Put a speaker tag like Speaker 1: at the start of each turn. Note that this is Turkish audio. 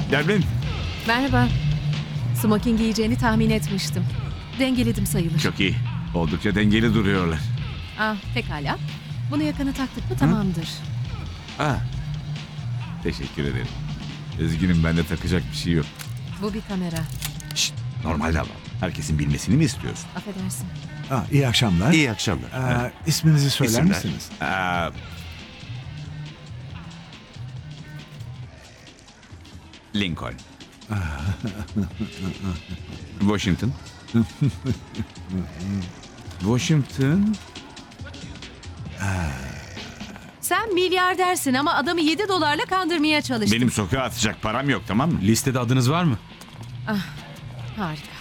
Speaker 1: Dervin.
Speaker 2: Merhaba. Smoking giyeceğini tahmin etmiştim. Dengeledim sayılır.
Speaker 1: Çok iyi. Oldukça dengeli duruyorlar.
Speaker 2: Pekala. Bunu yakana taktık mı tamamdır.
Speaker 1: Teşekkür ederim. Üzgünüm, bende takacak bir şey yok.
Speaker 2: Bu bir kamera.
Speaker 1: Şşt, normal davran. Herkesin bilmesini mi istiyorsun?
Speaker 2: Affedersin.
Speaker 3: İyi akşamlar.
Speaker 4: İyi akşamlar.
Speaker 3: İsminizi söyler
Speaker 4: İsimler.
Speaker 3: misiniz?
Speaker 1: Lincoln. Washington. Washington.
Speaker 2: Sen milyardersin ama adamı 7 dolarla kandırmaya çalıştın.
Speaker 1: Benim sokağa atacak param yok, tamam mı?
Speaker 5: Listede adınız var mı?
Speaker 2: Harika.